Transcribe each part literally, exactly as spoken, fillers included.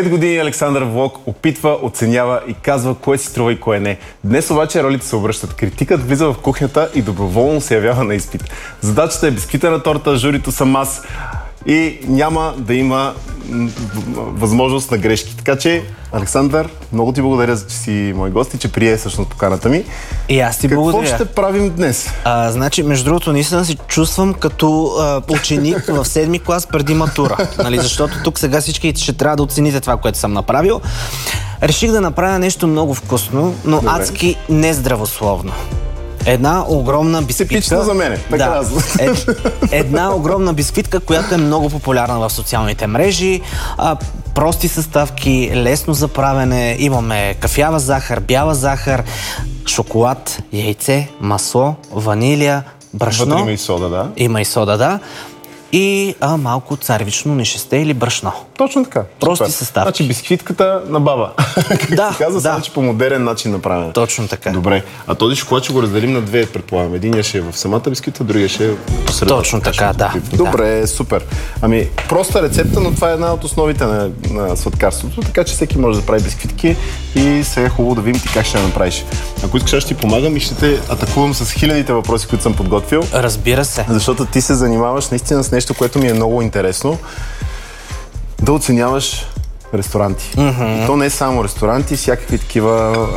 Пет години Александър Влог опитва, оценява и казва кое си струва и кое не. Днес обаче ролите се обръщат. Критикът влиза в кухнята и доброволно се явява на изпит. Задачата е бисквита на торта, журито съм аз и няма да има възможност на грешки. Така че, Александър, много ти благодаря, че си мой гост и че прие всъщност поканата ми. И аз ти Какво благодаря. Какво ще правим днес? А, значи, между другото, наистина се чувствам като а, ученик в седми клас преди матура. Нали? Защото тук сега всички ще трябва да оцените това, което съм направил. Реших да направя нещо много вкусно, но Добре. адски нездравословно. Една огромна бисквитка. Типично за мене. Така да, е, една огромна бисквитка, която е много популярна в социалните мрежи. А, прости съставки, лесно за правене. Имаме кафява захар, бяла захар, шоколад, яйце, масло, ванилия, брашно. Вътре има и сода, да. Има и сода, да. И а, малко царевично нишесте или брашно. Точно така. Прости Супер. съставки. Значи бисквитката на баба. Да, Каза, да. само, че по модерен начин направена. Точно така. Добре. А този шоколад ще го разделим на две, предполагам. Единия ще е в самата бисквитка, другия ще е посред. Точно така, да. Добре, да. Супер. Ами, проста рецепта, но това е една от основите на, на сладкарството, така че всеки може да прави бисквитки и сега е хубаво да видим ти как ще я направиш. Ако искаш, ще ти помагам и ще те атакувам с хилядите въпроси, които съм подготвил. Разбира се. Защото ти се занимаваш наистина с нещо, което ми е много интересно. Да оценяваш ресторанти. Mm-hmm. И то не е само ресторанти, всякакви такива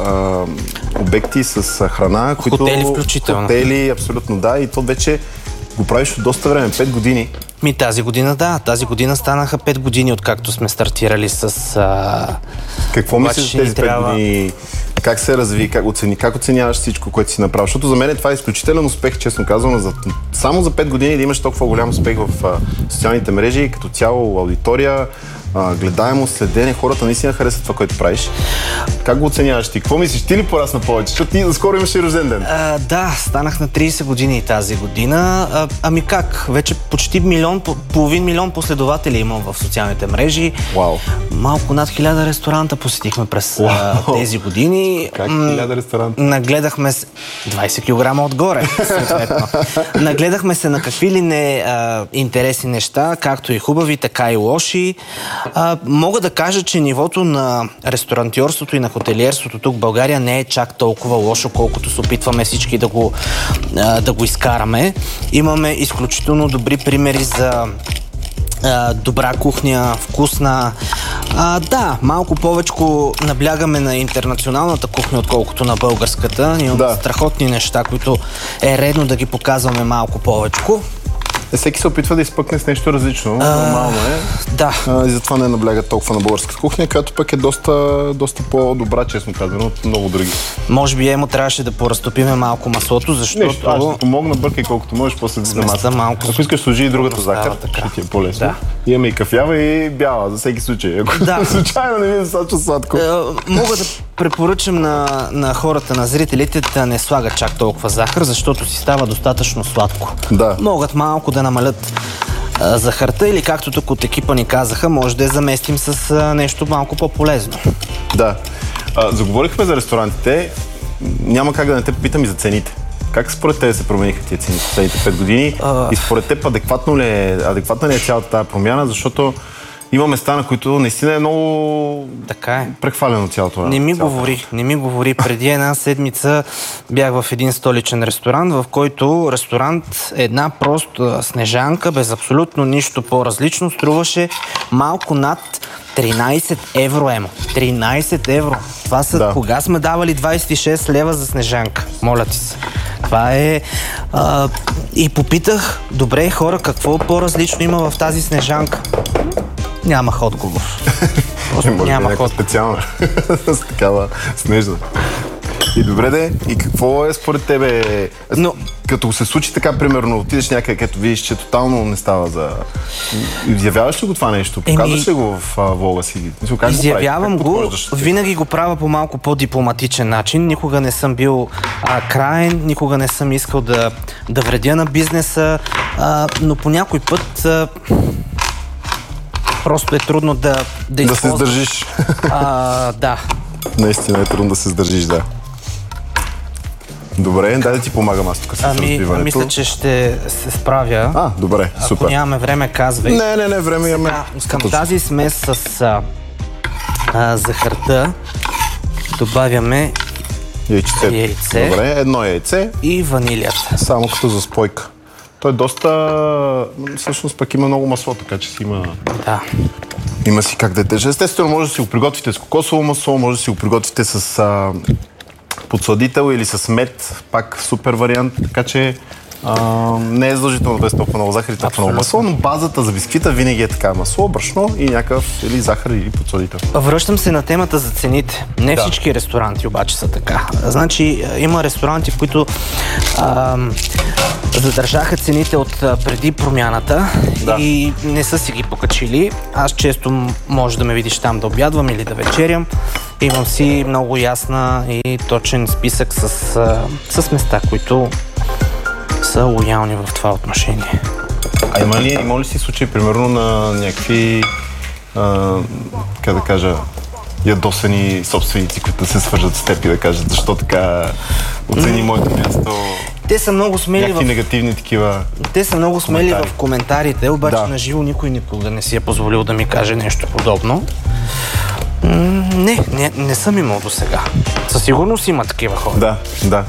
а, обекти с храна, които... Хотели включително. Хотели, абсолютно да. И то вече го правиш от доста време, пет години. Ми тази година, да. Тази година станаха пет години, откакто сме стартирали с... А... Какво мислиш за тези пет трябва... години? Как се разви, как, оцени, как оценяваш всичко, което си направил? Защото за мен това е изключителен успех, честно казвам. За, само за пет години да имаш толкова голям успех в а, социалните мрежи, като цяло аудитория, а, гледаемост, следене, хората наистина харесват това, което правиш. Как го оценяваш ти? Какво мислиш? Ти ли порасна повече? Защото ти скоро имаш и рожден ден. А, да, станах на трийсет години тази година. А, ами как? Вече почти милион, половин милион последователи имам в социалните мрежи. Вау. Малко над хиляда ресторанта посетихме през а, тези години. Как хиляда ресторанта? Нагледахме се... двайсет килограма отгоре, съответно. Нагледахме се на какви ли не а, интересни неща, както и хубави, така и лоши. А, мога да кажа, че нивото на ресторантьорството и на хотелиерството тук в България не е чак толкова лошо, колкото се опитваме всички да го, а, да го изкараме. Имаме изключително добри примери за а, добра кухня, вкусна. А, да, малко повече наблягаме на интернационалната кухня, отколкото на българската. Имаме да. страхотни неща, които е редно да ги показваме малко повече. Е, всеки се опитва да изпъкне с нещо различно. А, нормално е. Да. А, и затова не набляга толкова на българската кухня, която пък е доста, доста по-добра, честно казано, от много други. Може би емо трябваше да поразтопиме малко маслото, защото... Нещо, аз ще помогна, бъркай колкото можеш, после да маса. Малко... Ако искаш, сложи и другата захар, ще ти е по-лесно. Да. Имаме и кафява и бяла, за всеки случай. Ако да. случайно не ви засача сладко. Е, мога да препоръчам на, на хората, на зрителите да не слагат чак толкова захар, защото си става достатъчно сладко. Да. Могат малко да намалят а, захарта или както тук от екипа ни казаха, може да я заместим с а, нещо малко по-полезно. Да. А, заговорихме за ресторантите. Няма как да не те попитам и за цените. Как според те се промениха тия цени в последните пет години? А... И според теб адекватно ли е, адекватна ли е цялата тази промяна? Защото има места, на които наистина е много така е. Прехвалено цялото. Не ми цялото. говори, не ми говори. Преди една седмица бях в един столичен ресторант, в който ресторант една просто снежанка, без абсолютно нищо по-различно, струваше малко над тринайсет евро, емо. тринайсет евро. Това са, да. Кога сме давали двайсет и шест лева за снежанка? Моля ти се. Това е... А, и попитах, добре хора, какво по-различно има в тази снежанка? Нямах отговор. Просто може нямах някаква специална. С такава снежна. И добре де, и какво е според тебе? Но... Като се случи така, примерно, отидеш някъде, където видиш, че тотално не става за... Изявяваш ли го това нещо? Показваш ли го в а, влога си? Как изявявам го, го винаги го правя по малко по-дипломатичен начин. Никога не съм бил а, краен, никога не съм искал да, да вредя на бизнеса, а, но по някой път... А, просто е трудно да да, да се сдържиш. А, да. Наистина е трудно да се сдържиш, да. Добре, дай да ти помагам аз тук с ами, разбиването. Мисля, че ще се справя. А, добре, Ако супер. Ако нямаме време, казвай. Не, не, не, време имаме. Към тази смес с а, а, захарта добавяме Яйчето. яйце. Добре, едно яйце. И ванилията. Само като за спойка. Той е доста... Всъщност пък има много масло, така че си има... Да. Има си как да е тежа. Естествено, може да си го приготвите с кокосово масло, може да си го приготвите с а, подсладител или с мед. Пак супер вариант, така че а, не е задължително без толкова много захар и толкова много масло, но базата за бисквита винаги е така: масло, брашно и някакъв или захар или подсладител. Връщам се на темата за цените. Не да. Всички ресторанти обаче са така. Значи има ресторанти, в които а, задържаха цените от преди промяната да. И не са си ги покачили. Аз често може да ме видиш там да обядвам или да вечерям. Имам си много ясна и точен списък с, с места, които са лоялни в това отношение. А има ли, има ли си случаи, примерно, на някакви, а, как да кажа, ядосани собственици, които се свържат с теб и да кажат защо така оцени моето място? Те са много смели някакви в... негативни такива Те са много смели коментари. в коментарите, обаче да. На живо никой никога не си е позволил да ми каже нещо подобно. М- не, не, не съм имал до сега. Със сигурност има такива хора. Да, да.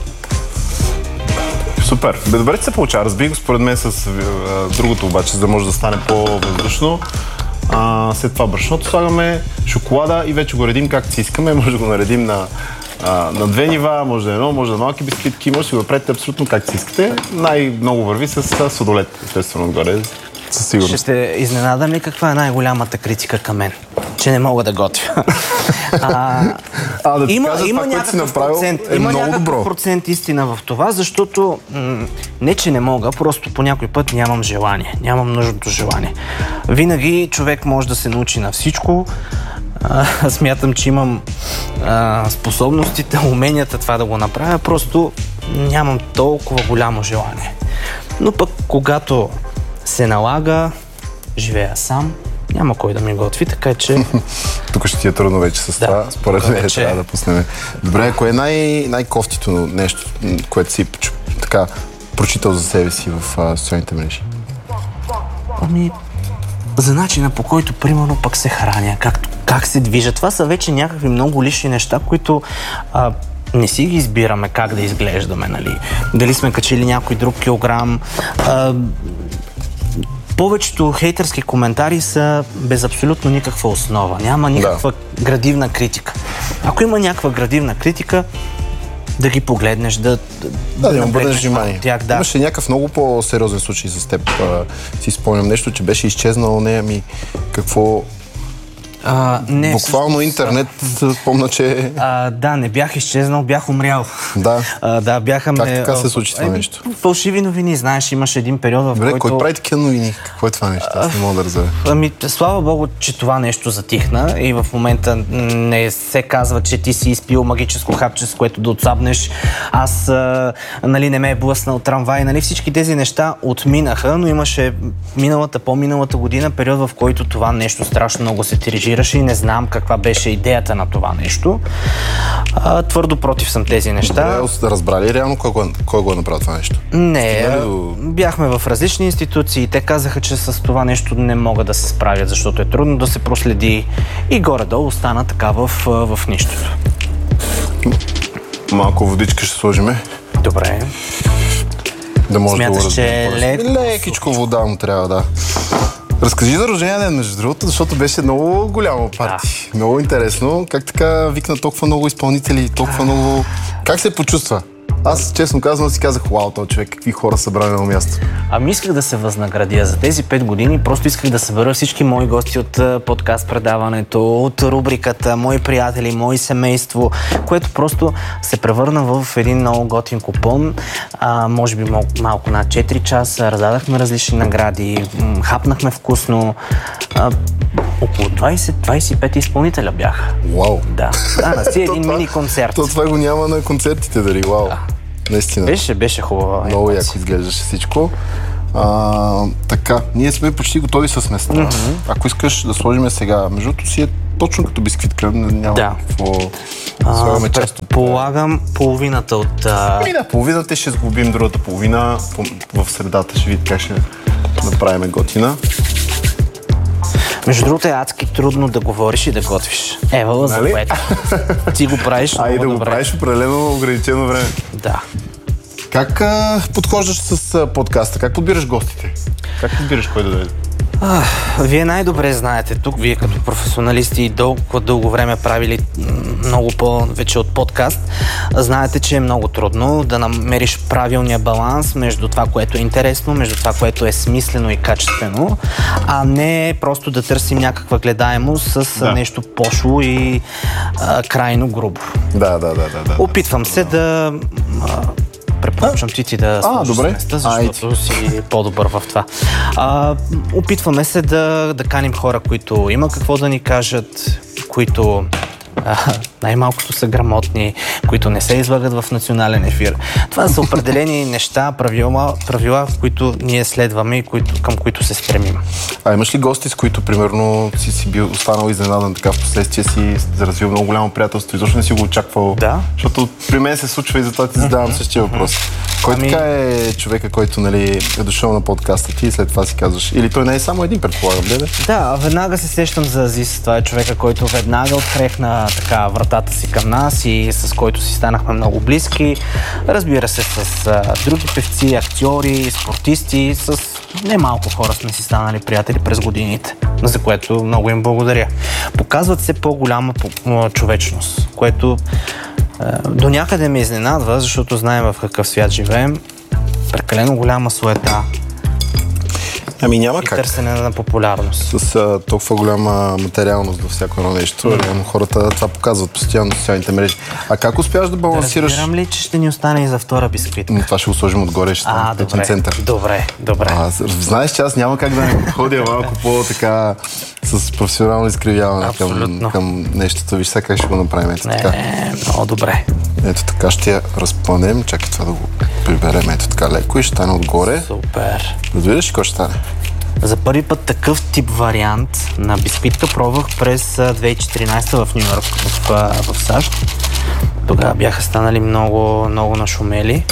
Супер. Бе, добре, че се получава. Разбих го според мен с а, другото обаче, за да може да стане по-въздушно. А, след това брашното слагаме, шоколада и вече го редим както си искаме. Може да го наредим на, а, на две нива, може да е едно, може да е малки бисквитки, може да си го направите абсолютно както си искате. Най-много върви с сладолед, естествено отгоре. Със сигурност. Ще сте изненадан ли каква е най-голямата критика към мен? Че не мога да готвя. а, а, да ти има кажа, има това, някакъв си направил, процент, е има много някакъв добро. процент истина в това, защото м- не, че не мога, просто по някой път нямам желание. Нямам нужното желание. Винаги човек може да се научи на всичко. А, смятам, че имам а, способностите, уменията това да го направя, просто нямам толкова голямо желание. Но пък когато се налага, живея сам, няма кой да ми готви, така че... Тук ще ти е трудно вече с да, това. Според мен вече... трябва да пуснем. Добре, кое е най- най-кофтито нещо, което си така прочитал за себе си в а, социалните мрежи? Ами, за начина, по който, примерно, пък се храня, как, как се движа. Това са вече някакви много лични неща, които а, не си ги избираме как да изглеждаме, нали? Дали сме качили някой друг килограм. А, повечето хейтърски коментари са без абсолютно никаква основа. Няма никаква да. градивна критика. Ако има някаква градивна критика, да ги погледнеш, да... Да, да им обърнеш внимание. Тях, да. Имаше някакъв много по-сериозен случай с теб. А, си спомням нещо, че беше изчезнало нея ми. Какво... А, не, Буквално с... интернет, помня, че... А, да, не бях изчезнал, бях умрял. Да. А, да, бяха как ме... така се случи това е, нещо? Фалшиви новини, знаеш, имаше един период, в Добре, който... кой прави такива новини? Какво е това нещо? Аз не мога да разбера. Ами, слава богу, че това нещо затихна и в момента не се казва, че ти си изпил магическо хапче, с което да отслабнеш. Аз, а, нали, не ме е блъснал трамвай, нали, всички тези неща отминаха, но имаше миналата, по-миналата година период, в който това нещо страшно много се тирижираше и не знам каква беше идеята на това нещо. А, твърдо против съм тези неща. Добре, разбрали реално кой го, кой го е направил това нещо? Не, до... бяхме в различни институции. Те казаха, че с това нещо не могат да се справят, защото е трудно да се проследи и горе-долу остана така в, в нищото. Малко водичка ще сложиме. Добре. Да може Смяташ, да че е лек... лекичко вода му трябва, да. Разкажи за рождения ден, между другото, защото беше много голямо парти. Да. Много интересно. Как така викна толкова много изпълнители, толкова много... Как се почувства? Аз, честно казвам, си казах, вау, този човек, какви хора събрали на място. Ами исках да се възнаградя за тези пет години, просто исках да събера всички мои гости от подкаст предаването, от рубриката, мои приятели, мои семейство, което просто се превърна в един много готин купон. А, може би мал, малко над четири часа, раздадахме различни награди, хапнахме вкусно. А, около двайсет до двайсет и пет изпълнителя бяха. Вау! Да, да, на си един мини концерт. То това го няма на концертите, дали? Вау! Да. Наистина. Беше, беше хубаво. Много яко изглеждаше всичко. А, така, ние сме почти готови с места. Mm-hmm. Ако искаш да сложим сега, междуто си е точно като бисквитка, няма да. какво... Слагаме а, част от... Полагам половината от... А... Ами да, половината ще сглобим, другата половина в средата ще видим как ще направим готина. Между другото е адски трудно да говориш и да готвиш. Ева, за Нали? което. Ти го правиш много А и да добре. го правиш определено ограничено време. Да. Как а, подхождаш с а, подкаста? Как подбираш гостите? Как подбираш кой да дойде? А, вие най-добре знаете тук, вие като професионалисти и дълго, дълго време правили много повече от подкаст, знаете, че е много трудно да намериш правилния баланс между това, което е интересно, между това, което е смислено и качествено, а не просто да търсим някаква гледаемост с Да. нещо пошло и а, крайно грубо. Да, да, да, да. да. Опитвам се да... А, препоръчвам ти ти да сложиш добре. места, защото си по-добър в това. А, опитваме се да, да каним хора, които има какво да ни кажат, които а, най-малкото са грамотни, които не се излагат в национален ефир. Това са определени неща, правила, правила, които ние следваме и които, към които се стремим. А имаш ли гости, с които, примерно, си, си бил останал изненадан, така в последствие си развил много голямо приятелство и защо не си го очаквал? Да. Защото при мен се случва и затова ти задавам същия въпрос. Кой Ами- така е човека, който, нали, е дошъл на подкаста ти и след това си казваш? Или той не е само един, предполагам, не, бе? Да, веднага се сещам за Азис. Това е човека, който веднага открехна така вратата си към нас и с който си станахме много близки. Разбира се, с а, други певци, актьори, спортисти, с немалко хора сме си станали приятели през годините, за което много им благодаря. Показват се по-голяма по- човечност, което а, до някъде ме изненадва, защото знаем в какъв свят живеем. Прекалено голяма суета Ами няма и как. търсене на популярност. С а, толкова голяма материалност във всяко едно нещо. Реално хората това показват постоянно в социалните мрежи. А как успяваш да балансираш? Разбирам ли, че ще ни остане и за втора бисквитка? М, Това ще го сложим отгоре, ще А, стане течен добре, център. добре, добре. А, знаеш, че аз няма как да не подходя малко по-така с професионално изкривяване към, Абсолютно. към нещото. Виж сега как ще го направим. Ето така. Не, много добре. Ето така ще я разпънем. Чакай това да го приберем. Ето така леко и ще стане отгоре. Супер. Да видиш какво ще стане. За първи път такъв тип вариант на бисквитка пробвах през а, две хиляди и четиринадесета в Ню Йорк, в, а, в САЩ. Тогава бяха станали много, много нашумели.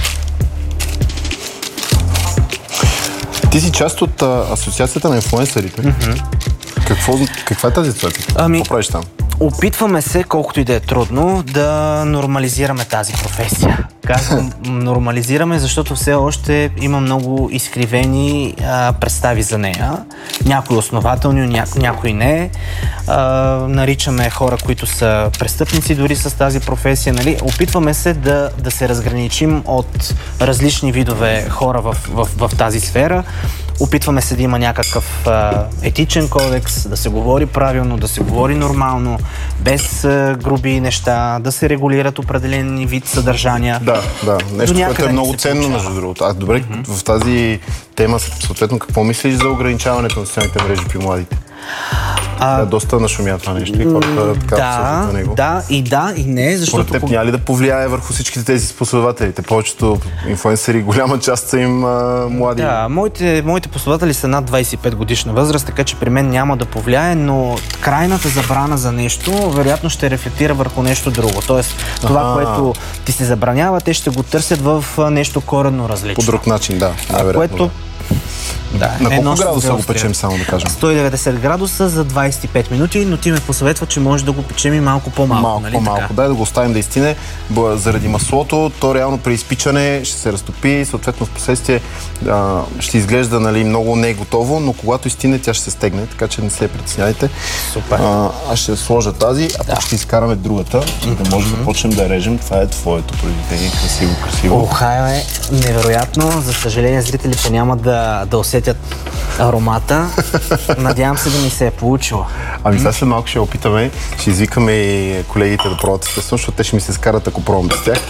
Ти си част от а, асоциацията на инфлуенсърите. Mm-hmm. Какво, каква е тази асоциация? Ами- Какво правиш там? Опитваме се, колкото и да е трудно, да нормализираме тази професия. Казвам нормализираме, защото все още има много изкривени а, представи за нея. Някои основателни, ня, някои не. А, наричаме хора, които са престъпници дори с тази професия. Нали? Опитваме се да, да се разграничим от различни видове хора в, в, в тази сфера. Опитваме се да има някакъв а, етичен кодекс, да се говори правилно, да се говори нормално, без а, груби неща, да се регулират определени вид съдържания. Да, да. Нещо, някъде което е ни много се ценно, получава. между другото. А, добре, mm-hmm. в тази тема, съответно, какво мислиш за ограничаването на социалните мрежи при младите? А, Да, доста нашумя това нещо и хората така обсъждат да, за него. да, и да, и не, Според защото... теб няма ли да повлияе върху всичките тези последователите? Повечето инфлуенсъри, голяма част са им а, млади. Да, моите, моите последователи са над двадесет и пет годишна възраст, така че при мен няма да повлияе, но крайната забрана за нещо вероятно ще рефлектира върху нещо друго. Тоест, това, Аха. което ти се забранява, те ще го търсят в а, нещо коренно различно. По друг начин, да. А, най-вероятно, което... Да, да. На едно колко ще градуса две го остри. печем, само да кажем? сто и деветдесет градуса за двадесет и пет минути, но ти ме посъветва, че може да го печем и малко по-малко. Малко, нали по-малко. така? Дай да го оставим да изтине. Б- Заради маслото, то реално при изпичане ще се разтопи, съответно в последствие а, ще изглежда, нали, много не е готово, но когато изтине, тя ще се стегне, така че не се притеснявайте. Супер. А, аз ще сложа тази, а пък ще изкараме другата, за да може да почнем да режем. Това е твоето произведение. Красиво, красиво. Охай, е невероятно. За съжаление, зрителите няма да, да усетят аромата. Надявам се да ми се е получило. Ами сега след малко ще опитаме, ще извикаме и колегите да пробват естествено, защото те ще ми се скарат, ако пробвам без тях.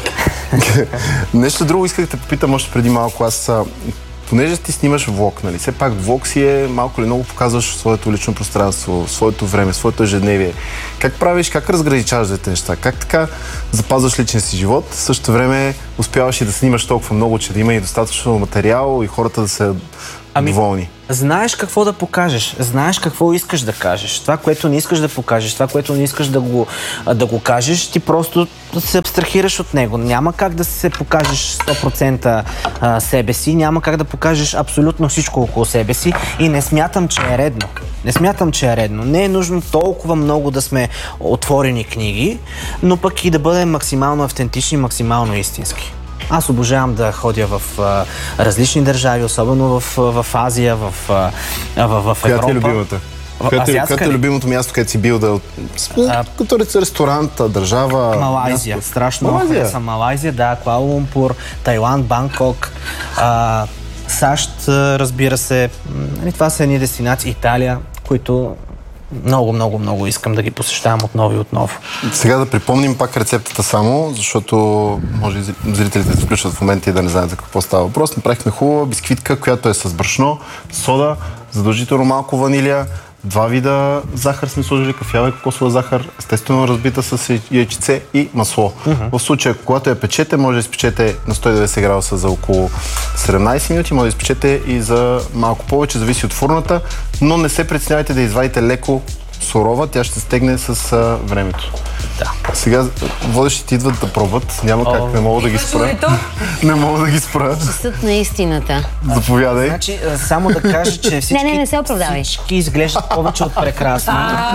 Нещо друго исках да те попитам още преди малко. Аз, а, понеже ти снимаш влог, нали? Все пак влог си е малко или много показваш своето лично пространство, своето време, своето ежедневие. Как правиш, как разграничаваш двете неща? Как така запазваш личен си живот, в същото време успяваш и да снимаш толкова много, че да има и достатъчно материал и хората да са Ами, доволни? Знаеш какво да покажеш, знаеш какво искаш да кажеш. Това, което не искаш да покажеш, това, което не искаш да го, да го кажеш, ти просто се абстрахираш от него. Няма как да се покажеш сто процента себе си, няма как да покажеш абсолютно всичко около себе си и не смятам, че е редно. Не смятам, че е редно. Не е нужно толкова много да сме отворени книги, но пък и да бъдем максимално автентични, максимално истински. Аз обожавам да ходя в а, различни държави, особено в, в Азия, в, в, в, в Европа. Коя ти е любимата? Коя е любимото място, където си бил да... А, като ресторант, държава... Малайзия. Място. Страшно много харесвам Малайзия, да, Куала Лумпур, Тайланд, Банкок, а, САЩ, разбира се. Това са едни дестинации, Италия, които много, много, много искам да ги посещавам отново и отново. Сега да припомним пак рецептата само, защото може и зрителите да се включват в момента и да не знаят за какво става въпрос. Направихме хубава бисквитка, която е с брашно, сода, задължително малко ванилия, два вида захар сме сложили, кафява и кокосова захар, естествено разбита с яйчице и масло. Uh-huh. В случая, когато я печете, може да изпечете на сто и деветдесет градуса за около седемнайсет минути, може да изпечете и за малко повече, зависи от фурната, но не се притеснявайте да извадите леко сурова, тя ще стегне с а, времето. Да. Сега водещите идват да пробват, няма как, не мога да ги спра. Не мога да ги спра. Часът на истината. Заповядай. Значи, само да кажа, че всички, не, не, не се оправдавай. Всички изглеждат повече от прекрасно.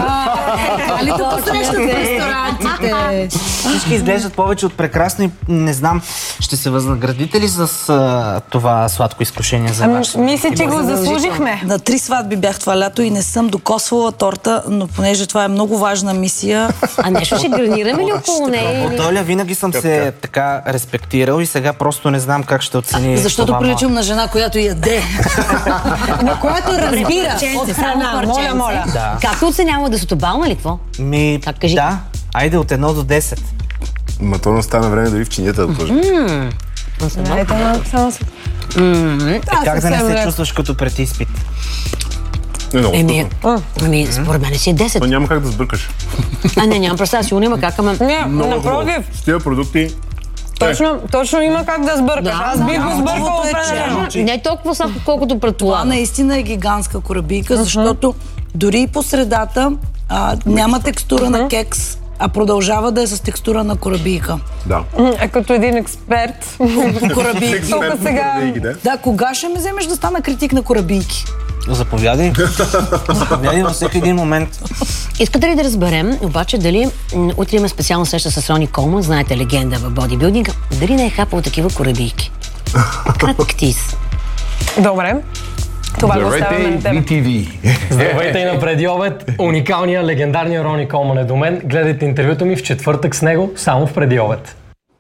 Али тук срещат в ресторантите? Всички изглеждат повече от прекрасно и не знам, ще се възнаградите ли с а, това сладко изкушение за вас? Мисля, че го заслужихме. На три сватби бях това лято и не съм докосвала торта, но понеже това е много важна мисия... А нещо ще гранираме ли около нея? От Оля винаги съм се така респектирал и сега просто не знам как ще оцени. Защото приличам на жена, която яде. На която разбира от храна. Моля, моля. Да. Как оценява десетобална ли какво? Ми, Как, кажи? да. Айде от едно до десет. Ма то не стана време дори в чинията да пържим. Как да не се чувстваш като пред изпит? Не, много Еми, вкусно. ами, според мен си е десет. Но няма как да сбъркаш. А, не, нямам представа, сигурно има как, ама... Не, напротив. С тия продукти... Точно, точно има как да сбъркаш. Да, Аз бих го сбъркала е определено. Не е толкова сладко, колкото Това предполагам. наистина е гигантска корабийка, защото дори и по средата а, няма текстура на кекс, а продължава да е с текстура на корабийка. Да. Е като един експерт. Корабийки. Тук сега... Да, кога ще ме вземеш да стана критик на корабийки? Заповядай. Заповядай във всеки един момент. Искате ли да разберем, обаче, дали м, утре има специална среща с Рони Колман, знаете, легенда в бодибилдинга, дали не е хапал такива корабийки? Кратък тиз. Добре. Това го оставяме на тебе. би ти ви. Здравейте и на преди обед. Уникалният, легендарният Рони Колман е до мен. Гледайте интервюто ми в четвъртък с него, само в преди обед.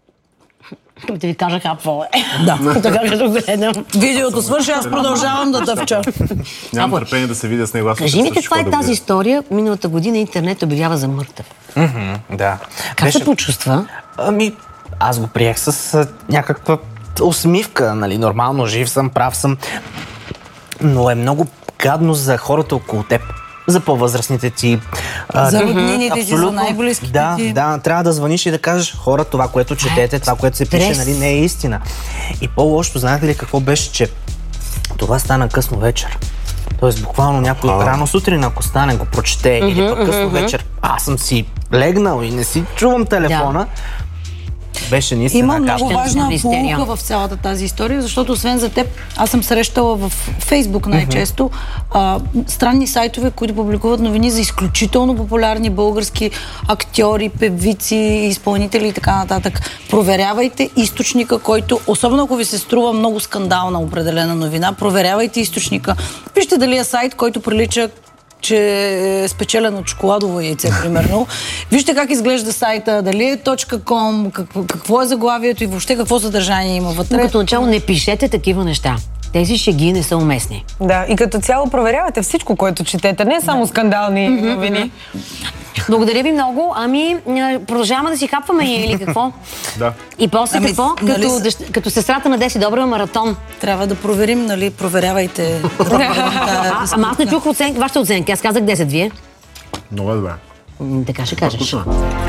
Да ви кажа хапвал е. Да. Така като гледам. Видеото свърши, аз продължавам да тъвча. Нямам търпение да се видя с него. Кажи ми каква е тази история. Миналата година интернет обявява за мъртъв. Да. Как се почувства? Ами, аз го приех с а, някаква усмивка, нали, нормално, жив съм, прав съм. Но е много гадно за хората около теб. За по-възрастните ти. А, За роднините ти, за абсолютно. най-близките да, ти. Да, трябва да звъниш и да кажеш, хора, това, което четете, това, което се пише, стрес. нали, не е истина. И по-лошо, знаете ли какво беше, че това стана късно вечер. Тоест, буквално някой рано сутрин, ако стане, го прочете, или пък късно вечер, аз съм си легнал и не си чувам телефона, беше наистина Има много гадно. важна Истерия. полука в цялата тази история, защото освен за теб, аз съм срещала в Фейсбук най-често а, странни сайтове, които публикуват новини за изключително популярни български актьори, певици, изпълнители и така нататък. Проверявайте източника, който, особено ако ви се струва много скандална определена новина, проверявайте източника. Вижте дали е сайт, който прилича, че е спечелен от шоколадово яйце, примерно. Вижте как изглежда сайта, дали е .com, какво, какво е заглавието и въобще какво съдържание има вътре. Но като начало не пишете такива неща. Тези шеги не са уместни. Да, и като цяло проверявате всичко, което четете, не само скандални новини. Благодаря ви много. Ами, а, продължаваме да си хапваме или какво? Да. И после Ами, какво? нали Като, с- дъщ- като сестрата на Деси Добрева маратон. Трябва да проверим, нали, проверявайте. Да проверим тая А, ама аз не чух оценки, вашите оценки. Аз казах десет, вие? Много е добре. М, Така ще кажеш. Вкусно е.